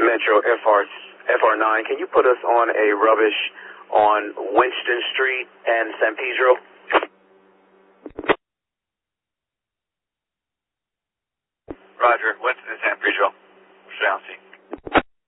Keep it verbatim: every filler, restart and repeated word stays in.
Metro F R F R nine. Can you put us on a rubbish on Winston Street and San Pedro? Roger. Winston and San Pedro.